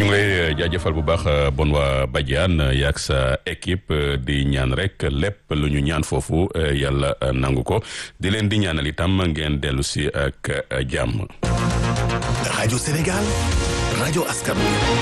ñu ngi lay jaajëfal bu baax Benoît Badiane yaag sa équipe di ñaan rek lépp lu ñu ñaan foofu yàlla nangu ko di leen di ñaanal itam ngeen dellu si ak jàmm. Radio Sénégal, rajo askan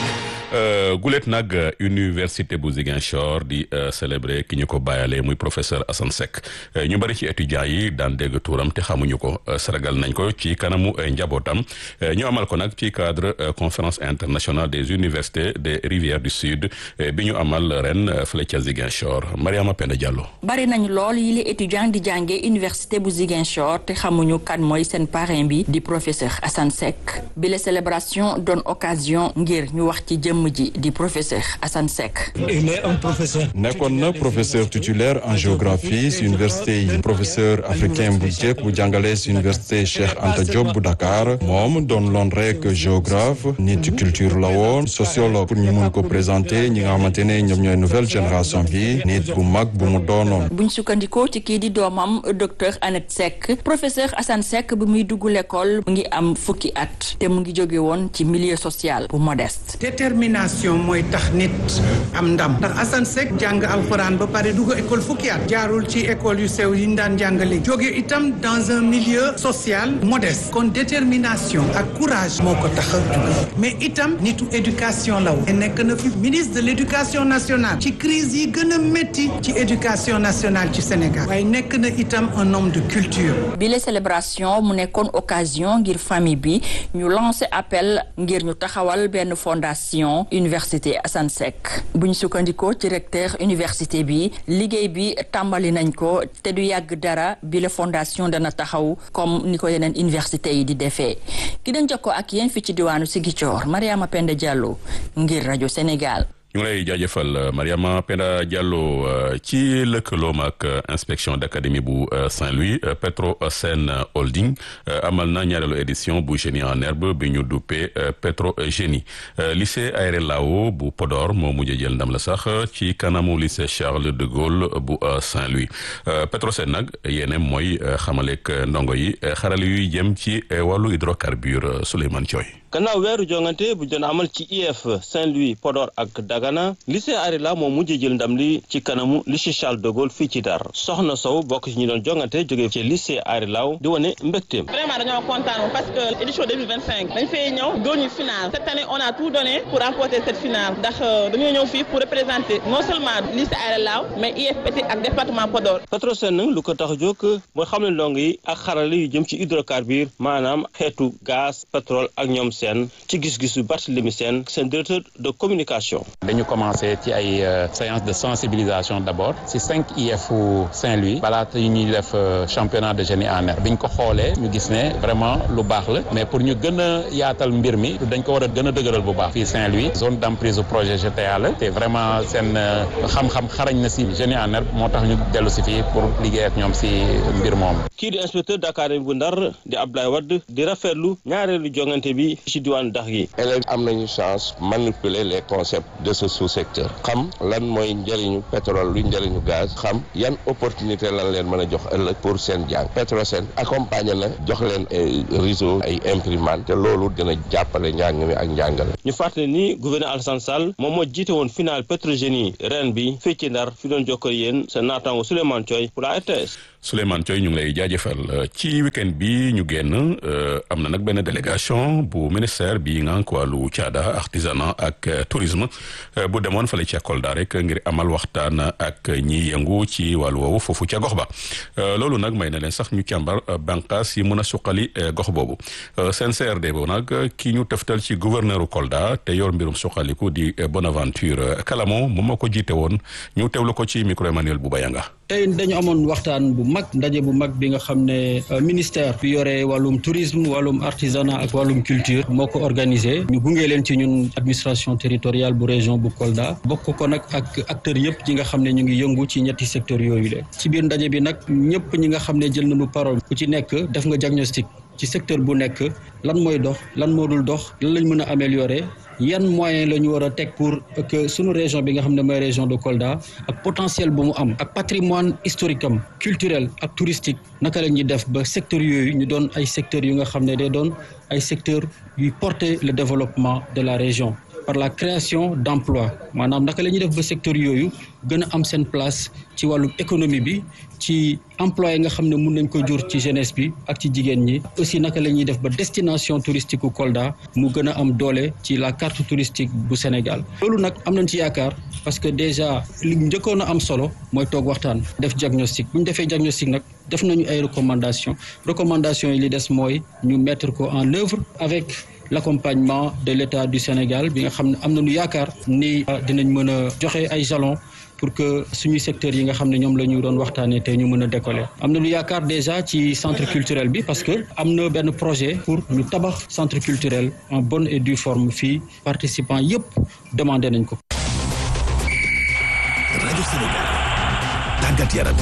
gulet nag université bu Ziguinchor di célébrer ki ñu ko bàyyalee muy professeur Assane Seck ñu bari ci étudiants yi daan dégg tuuram te xamuñu ko sargal nañ ko ci kanamu njabootam ñu amal ko nag ci cadre conférence internationale des universités des rivières du sud bi ñu amal ren fële ca Ziguinchor Mariama Penda Diallo. bari nañ lool yi les étudiants di jàngee université bu Ziguinchor te xamuñu kan mooy seen parrain bi di professeur Assane Seck bi la célébration doon occasion ngir ñu wax ci jëm ji di professeur Assane Seck. Il est un professeur. nekkoon na professeur titulaire en géographie si université yi professeur africain bu jëkk bu jàngale si université Cheikh Anta Diop bu Dakar moom doon loon rek géographe nit culture la woon sociologue pour ñu mun ko présenter ñi nga xamante ne ñoom ñooy nouvelle génération bi nit bu mag bu mu doonoon. buñ sukkandikoo ci kii di doomam docteur Annette Seck professeur Assane Seck bi muy dugg l'école mu ngi am fukki at te mu ngi jóge woon ci milieu social bu modeste. Détermination mooy tax nit am ndam ndax Assane Seck jàng alxuraan ba pare dugg école fukki at jaarul ci école yu sew yi ñu daan jàngale jóge itam dans un milieu social modeste kon détermination ak courage moo ko tax a jóge mais itam nitu éducation la woon nekk na fi ministre de l'éducation nationale ci crise yi gën a métti ci éducation nationale ci Sénégal waaye nekk na itam un homme de culture. bi la célébration mu nekkoon occasion ngir famille bi ñu lancer appel ngir ñu taxawal benn fondation université Assane Seck bu ñu sukkandikoo ci recteur université bi liggéey bi tàmbali nañ ko te du yàgg dara bi la fondation dana taxaw comme ni ko yeneen université yi di defee ki dañ jokkoo ak yéen fi ci diwaanu Ziguinchor Mariama Penda Diallo ngir rajo Sénégal. ñu ngi lay jaajëfal Mariama Penda Diallo ci lëkkaloom ak inspection d'académie bu Saint-Louis Petrosen Holding amal na ñaareelu édition bu génie en herbe bi ñu duppee Petrogénie lycée Aéré Lao bu Podor moo mujj jël ndam la sax ci kanamu lycée Charles de Gaulle bu Saint-Louis Petrosen nag yéene mooy xamalek ndongo yi xarale yuy jëm ci wàllu hydrocarbure Souleymane Thioy. gannaaw weeru jongante bu doon amal ci IEF Saint-Louis Podor ak Dagana lycée Arila moo mujjee jël ndam li ci kanamu lycée Charles de Gaulle fii ci Dar Soxna Sow bokk ci ñi doon jongante jógee ci lycée Arila di wane mbégteem. Vraiment dañoo kontaan parce que édition 2025 dañ fay ñëw doon ñu finale cette année on a tout donné pour remporter cette finale ndax dañoo ñëw fii pour représenter non seulement lycée Arila mais IFPT ak département Podor. Petrosen nag lu ko tax a jóg mooy xam ne ndong yi ak xarale yu jëm ci hydrocarbure maanaam xeetu gaz pétrole ak ñoom ci gis-gisu Barthélémy Sène seen directeur de communication. dañu commencé ci ay séance de sensibilisation d'abord ci 5 IEF Saint-Louis balaata yu ñuy def championnat de génie en herbe bi ñu ko xoolee ñu gis ne vraiment lu baax la mais pour ñu gën a yaatal mbir mi dañ ko war a gën a dëgëral bu baax fii Saint-Louis zone d'emprise du projet GTA la te vraiment seen xam-xam xarañ na si génie en herbe moo tax ñu dellu si fii pour liggéey ak ñoom si mbir moom. kii di inspecteur d'académie bu Ndar di Abdoulaye Wade di rafetlu ñaareelu jongante bi ci diwaan Dax gi. élèves am nañu chance manipuler les concepts de ce sous-secteur xam lan mooy njëriñu pétrole luy njëriñu gaz xam yan opportunité lan leen mën a jox ëllëg pour seen jàng Petrosen accompagné na jox leen ay réseau ay imprimante te loolu dina jàppale njàng mi ak njàngale. ñu fàttali ni gouverneur Alassane Sall moom moo jiite woon final Petrogénie ren bi fii ci Ndar fi doon jokkoo yéen seen naataango Souleymane Thioy pour la RTS. Souleymane Thioy ñu ngi lay jaajëfal ci week-end bi ñu génn am na nag benn délégation bu ministère bi ngànk wàllu caada artisanat ak tourisme bu demoon fale ca Kolda rek ngir amal waxtaan ak ñi yëngu ci wàllu woowu foofu ca gox ba loolu nag may na leen sax ñu càmbar bànqaas yi mën a suqali gox boobu seen CRD boobu nag ki ñu teftal ci gouverneuru Kolda te yor mbirum suqaliku di Bonaventure Kalamo moom moo ko jiite woon ñu teewlu ko ci micro Emmanuel Boubayanga. tey dañu amoon waxtaan bu mag ndaje bu mag bi nga xam ne ministère bi yore wàllum tourisme wàllum artisanat ak wàllum culture moo ko organisé ñu gunge leen ci ñun administration territoriale bu région bu Kolda bokk ko nag ak acteurs yëpp ñi nga xam ne ñu ngi yëngu ci ñetti secteurs yooyu la ci biir ndaje bi nag ñëpp ñi nga xam ne jël nañu parole ku ci nekk def nga diagnostic ci secteur bu nekk lan mooy dox lan moo dul dox lan lañ mën a améliorer yan moyen la ñu war a teg pour que sunu région bi nga xam ne mooy région de Kolda ak potentiel bu mu am ak patrimoine historique am culturel ak touristique naka la ñuy def ba secteurs yooyu ñu doon ay secteurs yu nga xam ne day doon ay secteurs yuy porter le développement de la région par la création d'emplois maanaam naka la ñuy def ba secteur yooyu gën a am seen place ci wàllu économie bi ci emploi yi nga xam ne mun nañ ko jur ci jeunesse bi ak ci jigéen ñi aussi naka la ñuy def ba destination touristique u Kolda mu gën a am doole ci la carte touristique bu Sénégal loolu nag am nañ ci yaakaar parce que déjà li njëkkoon a am solo mooy toog waxtaan def diagnostic bu ñu defee diagnostic nag def nañu ay recommandations yi li des mooy ñu mettre ko en œuvre avec l'accompagnement de l'État du Sénégal bi nga xam ne am nañu yaakaar ni dinañ mën a joxe ay jalons pour que suñu secteurs yi nga xam ne ñoom la ñu doon waxtaanee tey ñu mën a décoller am nañu yaakaar déjà ci centre culturel bi parce que am na benn projet pour ñu tabax centre culturel en bonne et due forme fii participants yëpp demandé nañ ko. rajo Sénégal tàggat yaram.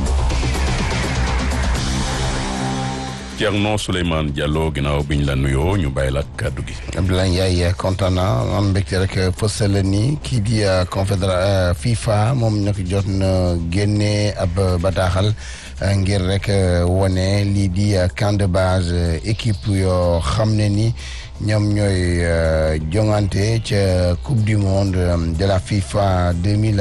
Thierno Souleymane Diallo ginnaaw biñ la nuyoo ñu bàyyi la kàddu gi. Abdoulaye Ndiaye kontaan naa am mbégte rek fësal ni kii di FIFA moom nag jot na génne ab bataaxal ngir rek wone lii di camp de base équipe yoo xam ne ni ñoom ñooy jongante ca coupe du monde de la FIFA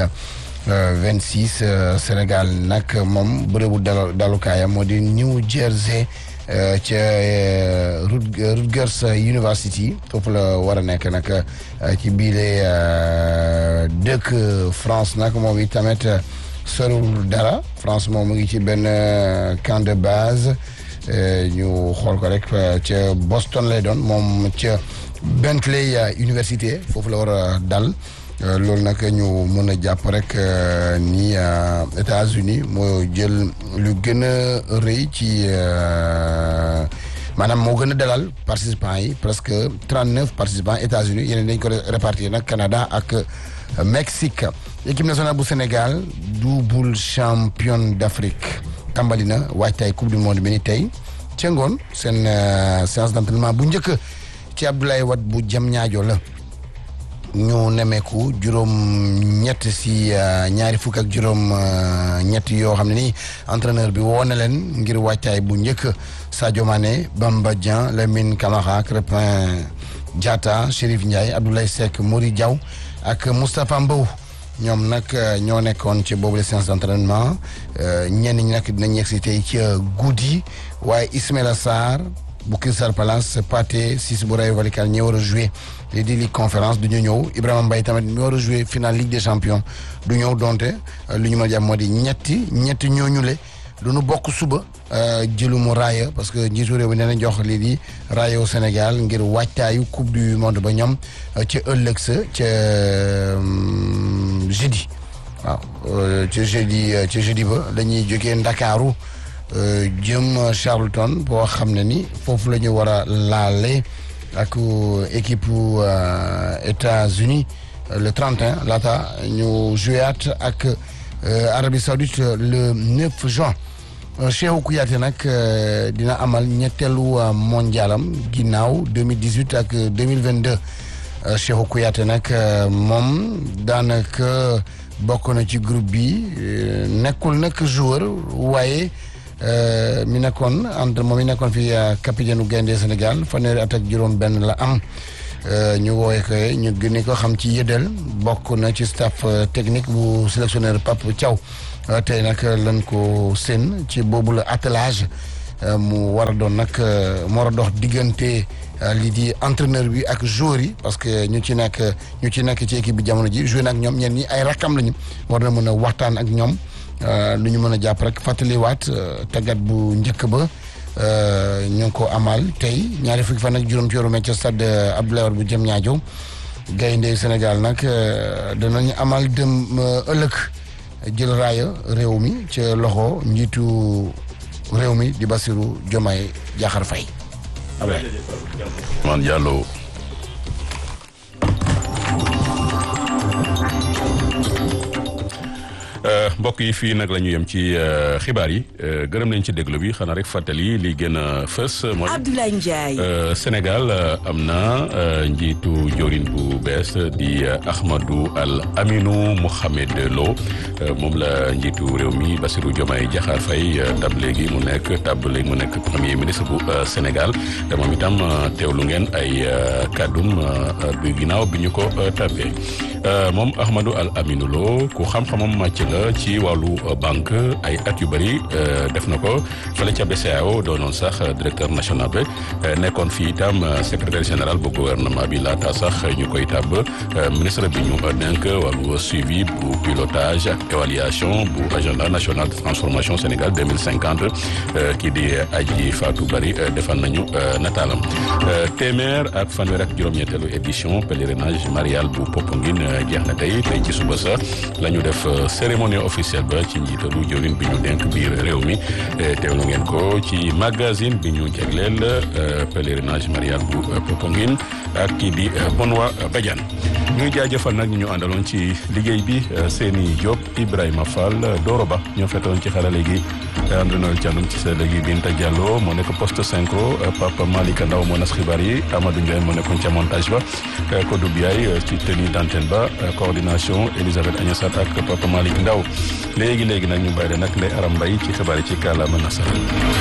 2026 Sénégal nag moom bërëbu dalukaayam moo di New Jersey. ca Rutgers University foofu la war a nekk nag ci biile dëkk France nag moom it tamit sorul dara France moom mu ngi ci benn camp de base ñu xool ko rek ca Boston lay doon moom ca Bentley Université foofu la war a dal loolu nag ñu mën a jàpp rek ni États-Unis moo jël lu gën a rëy ci maanaam moo gën a dalal participants yi presque 39 participants États-Unis yeneen dañ ko répartir nag Canada ak Mexique. Équipe nationale bu Sénégal double championne d'Afrique tàmbali na waajtaay coupe du monde bi ni tey ca ngoon seen séance d'entraînement bu njëkk ci Abdoulaye Wade bu Diamniadio la. ñu nemeeku juróom-ñett si ñaari fukk ak juróom-ñett yoo xam ne ni entraîneur bi woo na leen ngir wàccaay bu njëkk Sadio Mané Bamba Dieng Lamine Camara Crépin Diatta Chérif Ndiaye Abdoulaye Seck Mori Diaw ak Moustapha Mbow ñoom nag ñoo nekkoon ci boobu la séance d'entraînement ñenn ñi nag dinañ yegg si tey ca guddi waaye Ismaïla Sarr bu Crystal Palace Pathé Ciss bu Rayo Vallecano ñi war a joué lii di Ligue Conférence du ñu ñëw Ibrahima Mbaye tamit mi war a joué finale Ligue des Champions du ñëw donte lu ñu mën a jàpp moo di ñetti ñooñule du ñu bokk suba jëlumu raaya parce que njiitu réew mi nee na jox lii di raaya au Sénégal ngir waajtaayu coupe du monde ba ñoom ca ëllëg sa ca jeudi waaw ca jeudi ba dañuy jógee Ndakaaru jëm Charlton boo xam ne ni foofu la ñu war a laale ak équipe États-Unis le 31 laata ñu jouaat ak Arabie Saoudite le 9 juin Cheikhou Kouyaté nag dina amal ñetteelu mondialam ginnaaw 2018 ak 2022 Cheikhou Kouyaté nag moom daanaka bokk na ci groupe bi nekkul nag joueur waaye mi nekkoon moom mi nekkoon fi capitaine u gaynde Sénégal fanweeri at ak juróom-benn la am ñu wooye ko ñu gën ko xam ci yëdal bokk na ci staff technique bu sélectionneur Pape Thiaw tey nag lan ko seen ci boobu la attelage mu war a doon nag mu war a dox diggante lii di entraîneur bi ak joueurs yi parce que ñu ci nekk ci équipe bi jamono ji joué nag ñoom ñenn ñi ay rakkam lañu war na mën a waxtaan ak ñoom. lu ñu mën a jàpp rek fàttaliwaat tàggat bu njëkk ba ñu ngi ko amal tey ñaari fukki fan ak juróom ci weeru mai ca stade Abdoulaye Wade bu Diamniadio gaynde Sénégal nag danañu amal dem ëllëg jël raaya réew mi ca loxo njiitu réew mi di Bassirou Diomaye Diakhar Faye. Man Diallo. mbokk yi fii nag la ñu yem ci xibaar yi gërëm nañ ci déglu bi xanaa rek fàttali li gën a fës mooy Abdoulaye Ndiaye. Sénégal am na njiitu jawriñ bu bees di Ahmadou Al Aminou Mohamed Lo moom la njiitu réew mi Bassirou Diomaye Diakhar Faye tab léegi mu nekk premier ministre bu Sénégal moom itam teewlu ngeen ay kàddum bi ginnaaw bi ñu ko tabee moom Ahmadou Al Aminou Lo ku xam-xamam màcc la ci wàllu banque ay at yu bëri def na ko fële ca BCEAO doonoon sax directeur national bi nekkoon fii itam secrétaire général bu gouvernement bi laata sax ñu koy tàbb ministre bi ñu dénk wàllu suivi bu pilotage ak évaluation bu agenda national de transformation Sénégal 2050 kii di Aji Fatou Bari defal nañu nataalam téeméer ak fanweer ak juróom-ñetteelu édition pèlerinage marial bu Popenguine jeex na tey ci suba sa la ñu def cérémonie officielle ba ci njiitalu jëwriñ bi ñu dénk biir réew mi teewlu ngeen ko ci magazine bi ñu jagleel pèlerinage marial bu Popenguine ak kii di Benoît Badiane ñu jaajëfal nag ñu àndaloon ci liggéey bi Seni Diop Ibrahima Fall Doro Ba ñoo fetoon ci xarale gi André Thiandoum ci sa léegi Binta Diallo moo nekk poste synchro Papa Malika Ndaw moo nas xibaar yi Amadou Ndiaye moo nekkoon ca montage ba Kodou Biaye ci tenue d'antenne ba coordination Elisabeth Agnasat ak Papa Malick Ndaw léegi nag ñu bàyyi leen nag Ndeye Aram Mbaye ci xibaar yi ci kàllaama nasaraan